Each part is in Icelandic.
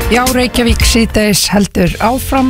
Já, Reykjavík síðdegis heldur áfram.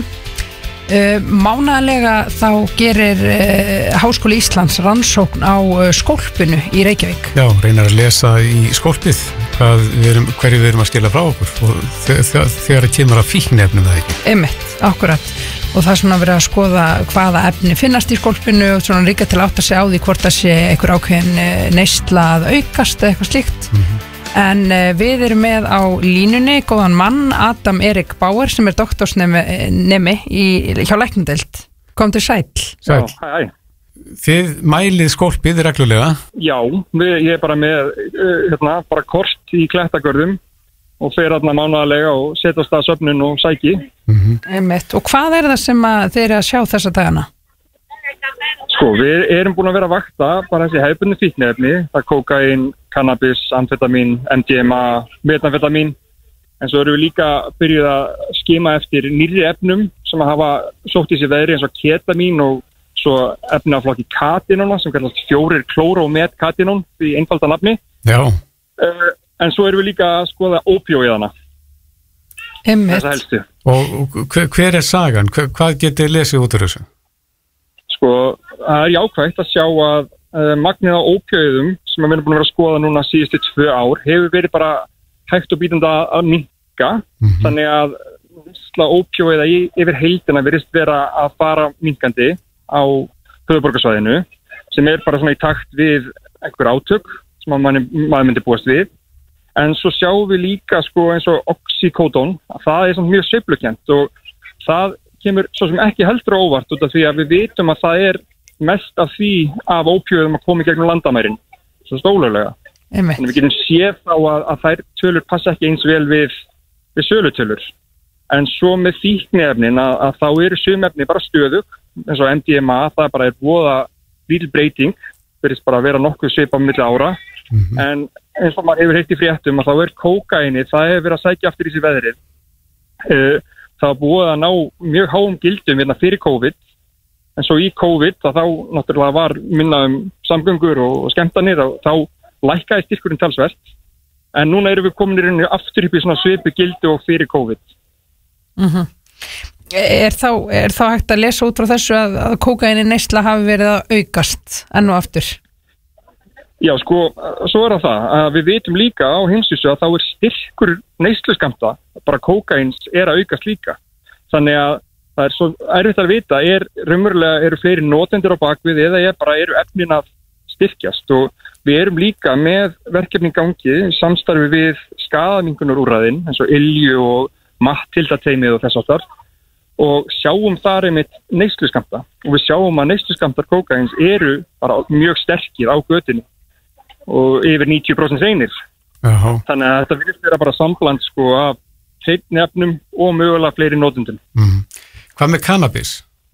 Mánaðarlega þá gerir Háskóli Íslands rannsókn á skólpinu í Reykjavík. Já, reynar að lesa í skólpið hverju við erum að skila frá okkur og þegar það kemur að fíkniefnum það ekki. Einmitt, akkurat. Og það er svona verið að skoða hvaða efni finnast í skólpinu og svona líka til að átta sig á því hvort það sé einhver ákveðin neysla að aukast eða eitthvað slíkt. En við erum með á línunni góðan mann, Adam Erik Bauer, sem er doktorsnemi hjá læknadeild. Komdu sæll. Sæll. Já, hæ. Þið mælið skólpið reglulega? Já, ég er bara með bara kort í klettagörðum og fer mánaðarlega og setjast að söfnun og sæki. Einmitt. Og hvað er það sem þið eru að sjá þessa dagana? Sko, við erum búin að vera að vakta bara þessi hefðbundnu fíkniefni, það er kókaín, kannabis, amfetamín, MDMA, metamfetamín, en svo erum við líka byrjuð að skima eftir nýrri efnum sem að hafa sótt í sig veðri eins og ketamín og svo efni af flokki katinóna sem kallast 4-klórómet-katinón í einfalda nafni. Já. En svo erum við líka að skoða ópíóíðana. Einmitt. Þessa helstu. Og hver er sagan? Hvað getið lesið út af þessu? Sko, það er jákvægt að sjá að magnið á ópíóíðum sem við erum búin að vera að skoða núna síðustu 2 ár hefur verið bara hægt og bítandi að minnka. Þannig að neysla ópíóíða yfir heildina virðist vera að fara minnkandi á höfuðborgarsvæðinu sem er bara svona í takt við einhver átök sem maður myndi búast við. En svo sjáum við líka sko eins og oxycodone, að það er mjög sveiflukent og það kemur svo sem ekki heldur óvart út af því að við vitum að það er mest af því af ópíóíðum að koma í gegnum landamærin, svo stólulega. Einmitt. Þannig við getum séð þá að þær tölur passa ekki eins vel við sölutölur. En svo með fíkniefnin að þá eru sumefni bara stöðug, eins og MDMA, það bara er voða lítil breyting, verðist bara að vera nokkuð svipað á milli ára. En eins og maður hefur heyrt í fréttum að þá er kókaíni, það hefur verið að sækja aftur í sig veðrið. Það var búið að ná mjög háum gildum fyrir COVID, en svo í COVID þá náttúrulega var minna samgöngur og skemmtanir og þá lækkaði styrkurinn talsvert, en núna erum við komin í rauninni aftur upp í svona svipu gildi og fyrir COVID. Er þá hægt að lesa út frá þessu að kókaíni neysla hafi verið að aukast enn og aftur? Já, sko, svo er það að við vitum líka á heimsvísu að þá er styrkur neysluskammta, bara kókaíns er að aukast líka. Þannig að það er svo erfitt að vita, raunverulega fleiri notendur á bakvið eða eru efnin að styrkjast og við erum líka með verkefni í gangi í samstarfi við skaðaminnkunarúrræðin eins og Ylju og Mattildateymið og þess aftar og sjáum þar einmitt neysluskammta og við sjáum að neysluskamtar kókaíns eru bara mjög sterkir á götunni og yfir 90% einir. Þannig að þetta virðist vera bara sambland sko af hreinni efnum og mögulega fleiri notendum. Hvað með kannabis?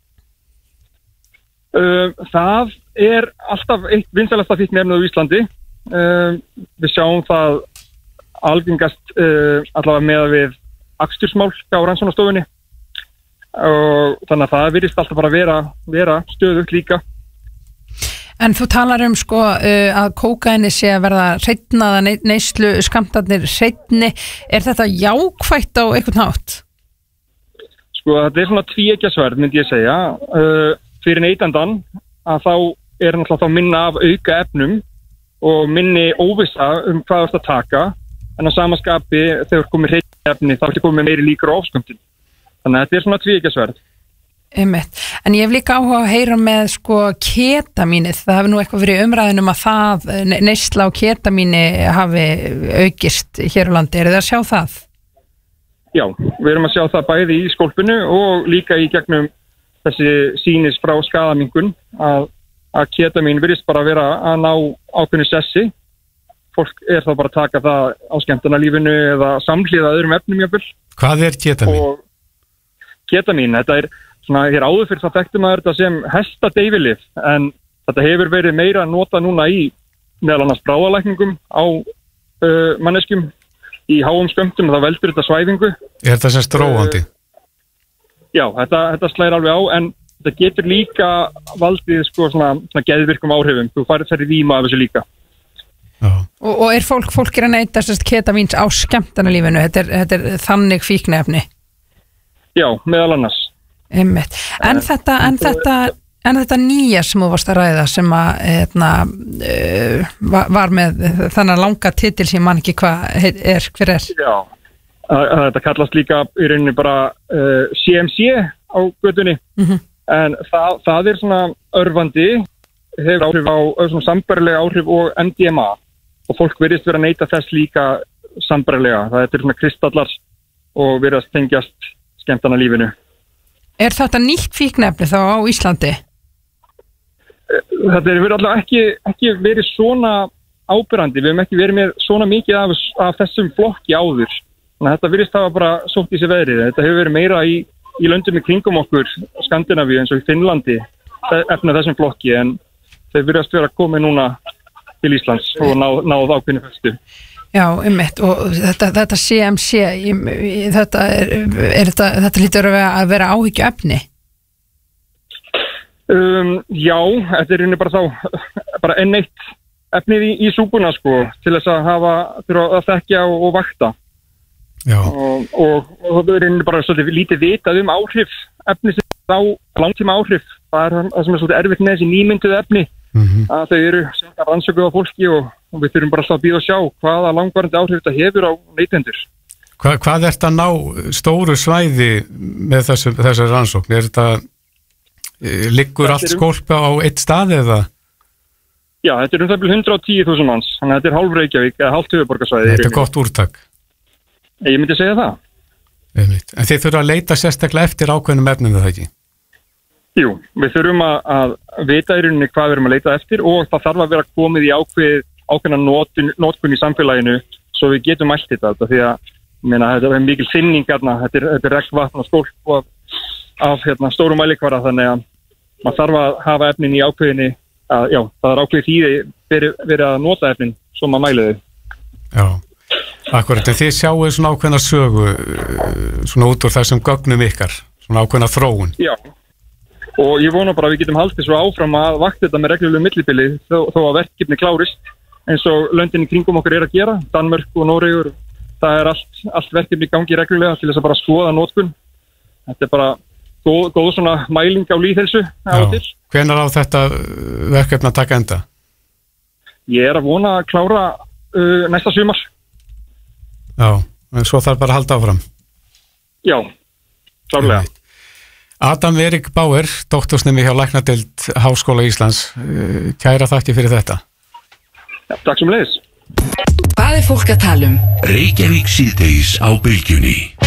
Það er alltaf eitt vinsælasta fíkniefnið á Íslandi. Við sjáum það algengast allavega með við akstursmál á rannsóknastofunni og þannig að það virðist alltaf bara vera stöðugt líka. En þú talar sko að kókaíni sé að verða hreinna eða neyslu skammtarnir hreinni. Er þetta jákvætt á einhvern hátt? Sko þetta er svona tvíeggja sverð myndi ég segja. Fyrir neytandann að þá er náttúrulega þá minna af auka efnum og minni óvissa hvað það er að taka en á sama skapi þegar komið hreinni efni þá er komið meiri líkur á ofskömmtun. Þannig að þetta er svona tvíeggja sverð. Einmitt. En ég hef líka áhuga að heyra með sko ketamínið. Það hefur nú eitthvað verið umræðin að það neysla á ketamíni hafi aukist hér á landi. Er þið að sjá það? Já, við erum að sjá það bæði í skólpinu og líka í gegnum þessi sýnis frá skaðaminnkun að ketamín virðist bara vera að ná ákveðnu sessi. Fólk er þá bara að taka það á skemmtanalífinu eða samhliða öðrum efnum jafnvel. Hvað er ketamín? Ketamín, þetta er svona, hér áður fyrir það þekktum að þetta sem hestadeyfilyf, en þetta hefur verið meira að nota núna í meðal annars bráðalækningum á manneskjum í háum skömmtum og það veldur þetta svæfingu. Er þetta sem stróandi? Já, þetta slæðir alveg á, en þetta getur líka valdið sko svona geðvirkum áhrifum. Þú færð víma af þessu líka. Og fólk að neyta ketavíns á skemmtanalífinu, þetta er þannig fíkniefni? Já, meðal annars. Einmitt. En þetta nýja sem þú varst að ræða sem að var með þannig langa titil sem mann ekki hver er? Já, þetta kallast líka í rauninni bara CMC á götunni, en það er svona örvandi, hefur áhrif á svona sambærilega áhrif og MDMA og fólk virðist vera að neyta þess líka sambærilega. Það er svona kristallar og virðast tengjast skemmtanalífinu. Er þetta nýtt fíkniefni þá á Íslandi? Þetta hefur allavega ekki verið svona áberandi. Við hefum ekki verið með svona mikið af þessum flokki áður. Þannig að þetta virðist hafa bara sótt í sig veðrið. Þetta hefur verið meira í löndum í kringum okkur, Skandinavíu eins og í Finnlandi, efna þessum flokki, en þau virðast vera komið núna til Íslands og náð ákveðinu fyrstu. Já, einmitt, og þetta CMC, þetta hlýtur að vera áhyggjuefni? Já, þetta er bara enn eitt efnið í súpuna, sko, til þess að þekkja og vakta. Já. Og það er bara svolítið lítið vitað áhrif efni sem á langtíma áhrif. Það er það sem er svolítið erfitt með þessi nýmynduðu efni, að þau eru rannsökuð á fólki og við þurfum bara að bíða og sjá hvaða langvarandi áhrif þetta hefur á neytendur. Hvað ert að ná stóru svæði með þessari rannsókn? Er þetta, liggur allt skólpa á eitt stað eða? Já, þetta er 110.000 manns, þannig að þetta er hálf Reykjavík eða hálft höfuðborgarsvæði. Þetta er gott úrtak. Ég myndi segja það. En þið þurfa að leita sérstaklega eftir ákveðnum efnum það ekki? Jú, við þurfum að vita í rauninni hvað við erum að leita eftir og það þarf að vera komið í ákveðna notkun í samfélaginu svo við getum mælt þetta. Því að þetta er mikil sinning þarna, þetta er regnvatn og skólp af stórum mælikvara, þannig að maður þarf að hafa efnin í ákveðinni, það er ákveðið því verið að nota efnin svo maður mæli þau. Já. Akkurat, en þið sjáu svona ákveðna sögu svona út úr þessum gögnum ykkar, svona ákveðna þróun. Já, og ég vona bara að við getum haldið svo áfram að vakta þetta með reglulegu millibili þó að verkefni klárist eins og löndin í kringum okkur er að gera, Danmörk og Noregur, það er allt verkefni í gangi reglulega til þess að bara skoða notkun. Þetta er bara góð svona mæling á lýðhelsu á til. Hvenær á þetta verkefni að taka enda? Ég er að vona að klára næsta sumar. Já, en svo þarf bara að halda áfram. Já, klárlega. Adam Erik Bauer, doktorsnemi hjá Læknadeild Háskóla Íslands, kæra þakki fyrir þetta. Já, takk sem leiðis. Hvað er fólk að tala um? Reykjavík síðdegis á Bylgjunni.